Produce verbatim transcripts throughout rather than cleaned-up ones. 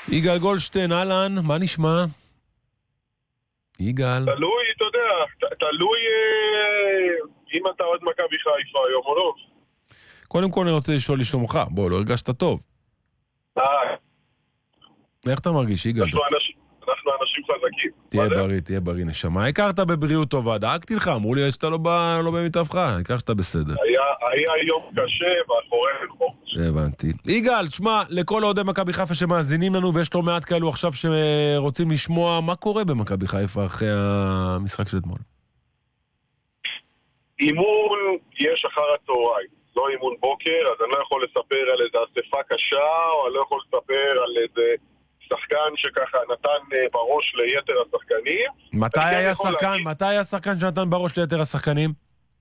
יגאל גולדשטיין, אהלן, מה נשמע? יגאל. תלוי, אתה יודע, תלוי אם אתה עוד מכבי חיפה היום או לא. קודם כל אני רוצה לשאול לשלומך, בוא, לא הרגשת טוב. אה, איך אתה מרגיש, יגאל? אנחנו אנשים, אנחנו אנשים חזקים. תהיה בריא, תהיה בריא, נשמה. הכרת בבריאות טובה, דאגתי לך, אמרו לי שאתה לא בא, לא במיטבך, הכר שאתה בסדר. היה, היה יום קשה, ואחורינו חופש. הבנתי. יגאל, שמע, לכל אוהדי מכבי חיפה שמאזינים לנו, ויש לא מעט כאלו עכשיו שרוצים לשמוע מה קורה במכבי חיפה אחרי המשחק של אתמול. אימון יש אחר הצהריים, לא אימון בוקר, אז אני לא יכול לספר על איזו אספה קשה, או אני לא יכול לספר על איזה שחקן שככה נתן בראש ליתר השחקנים. מתי היה שחקן? להגיד... מתי היה שחקן שנתן בראש ליתר השחקנים?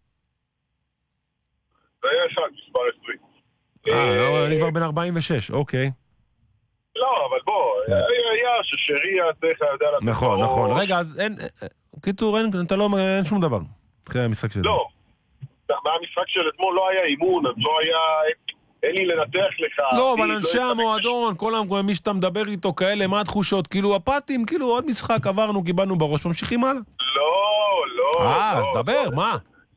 זה היה אחד, מספר עשרים. אה, אני כבר בן ארבעים ושש, אוקיי. לא, אבל בוא, היה ששריה צריך יודע לתת בראש. נכון, נכון. רגע, אז אין, קיצור, אין שום דבר. אחרי המשחק של אתמול. לא. מהמשחק של אתמול לא היה אימון, אז לא היה... אין לי לנתח לך. לא, אבל אנשי המועדון, כל העם, מי שאתה מדבר איתו כאלה, מה התחושות? כאילו, הפאטים, כאילו, עוד משחק עברנו, קיבלנו בראש, ממשיכים הלאה. לא, לא. אה, אז דבר, מה?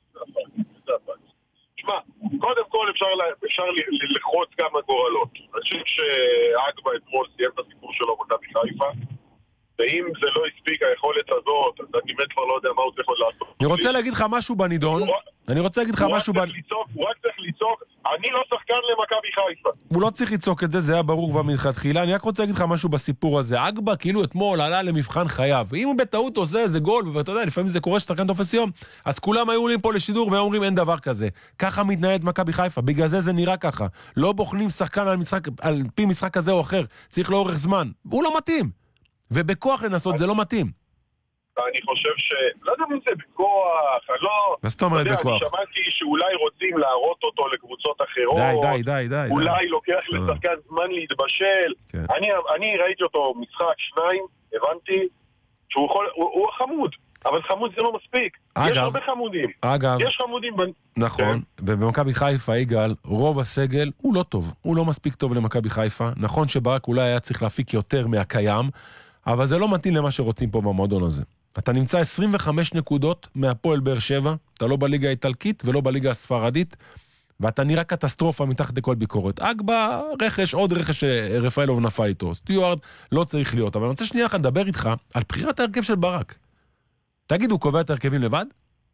תשמע, קודם כל אפשר לחרוץ כמה גורלות. אני חושב שאגבה אתמול סיים את הסיפור שלו מכבי חיפה, ואם זה לא הספיק היכולת הזאת, אז אני באמת כבר לא יודע מה הוא צריך עוד לעשות. אני רוצה להגיד לך משהו בנידון. אני רוצה להגיד לך משהו בנידון. הוא רק צריך לצעוק, אני לא שחקן למכבי חיפה. הוא לא צריך לצעוק את זה, זה היה ברור כבר מלכתחילה. אני רק רוצה להגיד לך משהו בסיפור הזה. אגבה כאילו אתמול עלה למבחן חייו. אם הוא בטעות עושה איזה גול, ואתה יודע, לפעמים זה קורה ששחקן תופס יום, אז כולם היו עולים פה לשידור ואומרים אין דבר כזה. ככה מתנהלת מכבי חיפה. בגלל זה זה נראה ככה. לא בוחנים שחקן על משחק, על פי משחק כזה או אחר. צריך לאורך זמן. הוא לא מתאים. ובכוח לנסות זה לא מתאים. אני חושב ש... לא יודע אם זה בכוח, אני לא... מה זאת אומרת בכוח? אני שמעתי שאולי רוצים להראות אותו לקבוצות אחרות. די, די, די, די. אולי לוקח לשחקן זמן להתבשל. אני ראיתי אותו משחק שניים, הבנתי שהוא חמוד, אבל חמוד זה לא מספיק. יש הרבה חמודים. אגב, יש חמודים... נכון, ובמכבי חיפה, יגאל, רוב הסגל הוא לא טוב. הוא לא מספיק טוב למכבי חיפה. נכון שברק אולי היה צריך להפיק יותר מהקיים, אבל זה לא מתאים למה שרוצים פה במועדון הזה. אתה נמצא עשרים וחמש נקודות מהפועל באר שבע, אתה לא בליגה האיטלקית ולא בליגה הספרדית, ואתה נראה קטסטרופה מתחת לכל ביקורת. אגבה, רכש, עוד רכש שרפאלוב נפל איתו. סטיוארד לא צריך להיות, אבל אני רוצה שנייה אחת לדבר איתך על בחירת ההרכב של ברק. תגיד, הוא קובע את ההרכבים לבד?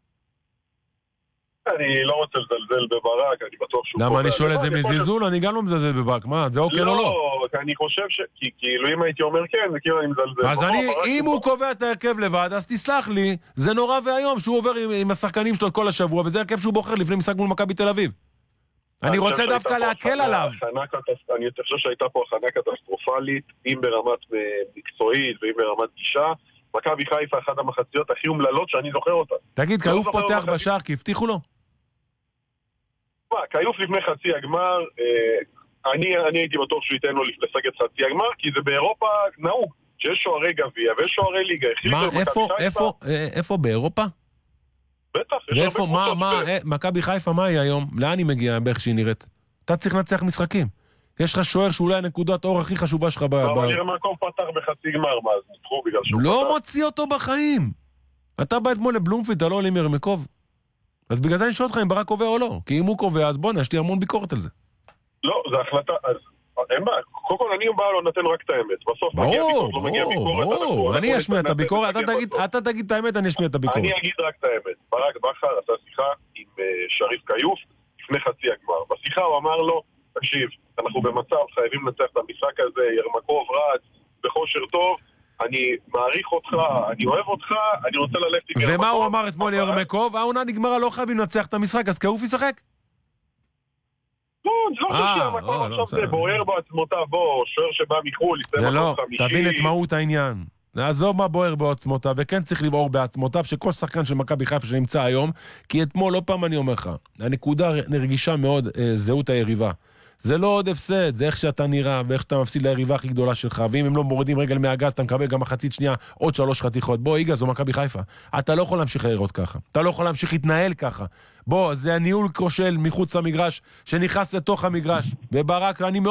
אני לא רוצה לזלזל בברק, אני בטוח שהוא... למה אני שואל את זה מזלזול? אני גם לא מזלזל בברק, מה? זה אוקיי או לא? לא, אני חושב ש... כאילו אם הייתי אומר כן, זה כאילו אני מזלזל. אז אני, אם הוא קובע את ההרכב לבד, אז תסלח לי, זה נורא והיום שהוא עובר עם השחקנים שלו כל השבוע, וזה הרכב שהוא בוחר לפני משחק מול מכבי תל אביב. אני רוצה דווקא להקל עליו. אני חושב שהייתה פה הכנה קטסטרופלית, אם ברמת מקצועית ואם ברמת גישה. מכבי חיפה אחד המחציות הכי אומללות שאני זוכר אותה. תגיד, קיוף פותח בשער כי הבטיחו לו? מה, קיוף לפני חצי הגמר, אני הייתי בטוח שהוא ייתן לו לסגת חצי הגמר, כי זה באירופה נהוג, שיש שוערי גביע ויש שוערי ליגה. מה, איפה, איפה באירופה? בטח, יש הרבה קבוצות. מכבי חיפה, מה היא היום? לאן היא מגיעה באיך שהיא נראית? אתה צריך לנצח משחקים. יש לך שוער שאולי הנקודת האור הכי חשובה שלך ב... אבל ירמקוב פתח בחצי גמר, מה, אז נתחו בגלל שהוא פתח. לא מוציא אותו בחיים. אתה בא אתמול לבלומפילד, אתה לא עולה עם ירמקוב. אז בגלל זה אני שואל אותך אם ברק קובע או לא. כי אם הוא קובע, אז בוא, יש לי המון ביקורת על זה. לא, זה החלטה, אז... אין בעיה, קודם כל אני בא לו נותן רק את האמת. בסוף מגיע ביקורת, לא מגיע ביקורת. ברור, אני אשמיע את הביקורת, אתה תגיד את האמת, אני אשמיע את הביקורת. אני אגיד רק את האמת. ברק בכר עשה שיחה עם שריף קיוף לפני חצי הגמר. בשיחה הוא אמר לו, תקשיב, אנחנו במצב, חייבים לנצח את המשחק הזה, ירמקוב רץ, בכושר טוב, אני מעריך אותך, אני אוהב אותך, אני רוצה ללכת עם ירמקוב. ומה הוא אמר אתמול ירמקוב? העונה נגמרה, לא חייבים לנצח את המשחק, אז קיוף ישחק? לא, זה לא חושב שהמקום עכשיו זה בוער בעצמותיו, בוא, שוער שבא מחול, יסתם מקום חמישי. תבין את מהות העניין. נעזוב מה בוער בעצמותיו, וכן צריך לבעור בעצמותיו שכל שחקן של מכבי חיפה שנמצא היום, כי אתמול, לא פעם אני אומר לך, הנקודה נרגישה מאוד זהות היריבה. זה לא עוד הפסד, זה איך שאתה נראה, ואיך שאתה מפסיד ליריבה הכי גדולה שלך, ואם הם לא מורידים רגל מהגז, אתה מקבל גם מחצית שנייה עוד שלוש חתיכות. בוא, יגאל, זו מכבי חיפה. אתה לא יכול להמשיך להיראות ככה. אתה לא יכול להמשיך להתנהל ככה. בוא, זה הניהול כושל מחוץ למגרש, שנכנס לתוך המגרש, וברק, אני מאוד